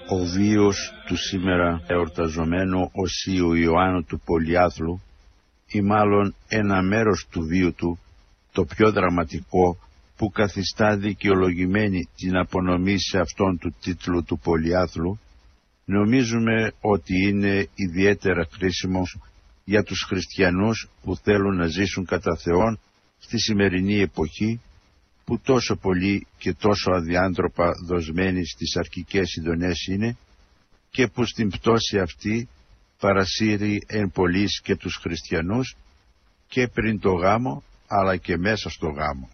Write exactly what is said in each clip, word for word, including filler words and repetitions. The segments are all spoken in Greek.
Ο βίος του σήμερα εορταζομένου Οσίου Ιωάννου του Πολυάθλου, ή μάλλον ένα μέρος του βίου του, το πιο δραματικό, που καθιστά δικαιολογημένη την απονομή σε αυτόν του τίτλου του Πολυάθλου, νομίζουμε ότι είναι ιδιαίτερα χρήσιμο για τους χριστιανούς που θέλουν να ζήσουν κατά Θεόν στη σημερινή εποχή, που τόσο πολύ και τόσο αδιάντροπα δοσμένοι στις αρχικές ειδονές είναι, και που στην πτώση αυτή παρασύρει εν πολλοίς και τους χριστιανούς και πριν το γάμο αλλά και μέσα στο γάμο.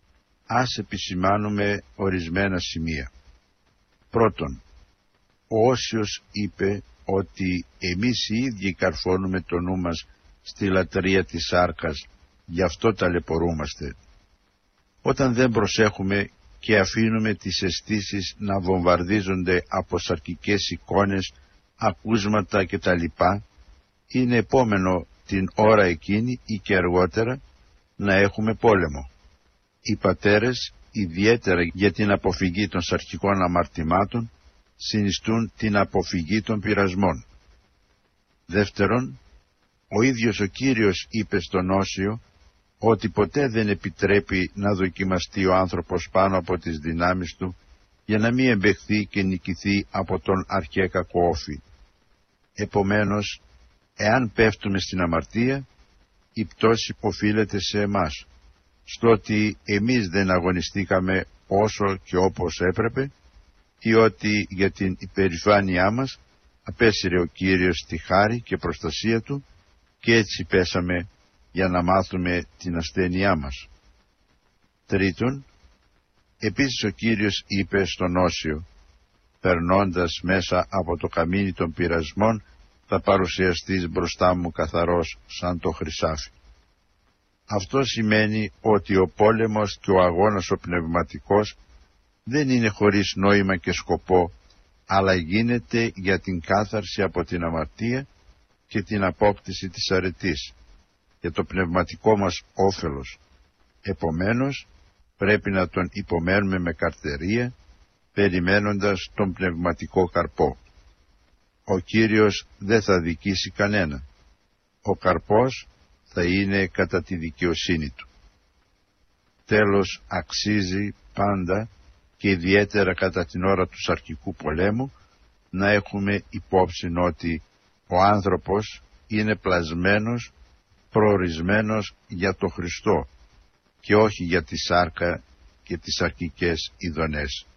Ας επισημάνουμε ορισμένα σημεία. Πρώτον, ο Όσιος είπε ότι εμείς οι ίδιοι καρφώνουμε το νου μας στη λατρεία της σάρκας, γι' αυτό ταλαιπωρούμαστε. Όταν δεν προσέχουμε και αφήνουμε τις αισθήσεις να βομβαρδίζονται από σαρκικές εικόνες, ακούσματα κτλ., είναι επόμενο την ώρα εκείνη ή και αργότερα να έχουμε πόλεμο. Οι πατέρες, ιδιαίτερα για την αποφυγή των σαρκικών αμαρτημάτων, συνιστούν την αποφυγή των πειρασμών. Δεύτερον, ο ίδιος ο Κύριος είπε στον Όσιο ότι ποτέ δεν επιτρέπει να δοκιμαστεί ο άνθρωπος πάνω από τις δυνάμεις του, για να μην εμπεχθεί και νικηθεί από τον αρχαία κακόφη. Επομένως, εάν πέφτουμε στην αμαρτία, η πτώση οφείλεται σε εμάς, στο ότι εμείς δεν αγωνιστήκαμε όσο και όπως έπρεπε, ή ότι για την υπερηφάνειά μας απέσυρε ο Κύριος τη χάρη και προστασία του και έτσι πέσαμε για να μάθουμε την ασθένειά μας. Τρίτον, επίσης ο Κύριος είπε στον Όσιο, περνώντας μέσα από το καμίνι των πειρασμών, θα παρουσιαστείς μπροστά μου καθαρός σαν το χρυσάφι. Αυτό σημαίνει ότι ο πόλεμος και ο αγώνας ο πνευματικός δεν είναι χωρίς νόημα και σκοπό, αλλά γίνεται για την κάθαρση από την αμαρτία και την απόκτηση της αρετής, για το πνευματικό μας όφελος. Επομένως, πρέπει να τον υπομένουμε με καρτερία, περιμένοντας τον πνευματικό καρπό. Ο Κύριος δεν θα δικήσει κανένα. Ο καρπός θα είναι κατά τη δικαιοσύνη του. Τέλος, αξίζει πάντα και ιδιαίτερα κατά την ώρα του σαρκικού πολέμου να έχουμε υπόψη ότι ο άνθρωπος είναι πλασμένος, προορισμένος για το Χριστό και όχι για τη σάρκα και τις σαρκικές ειδονές.